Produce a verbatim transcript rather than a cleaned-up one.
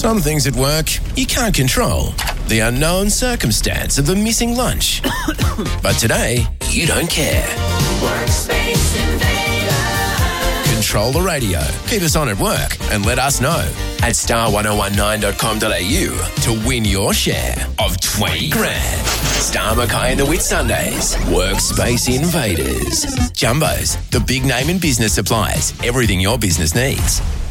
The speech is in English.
Some things at work you can't control. The unknown circumstance of the missing lunch. But today, you don't care. Workspace Invader. Control the radio. Keep us on at work and let us know at star ten nineteen dot com dot a u to win your share of twenty grand. Star Mackay and the Whit Sundays. Workspace Invaders. Jumbos, the big name in business supplies. Everything your business needs.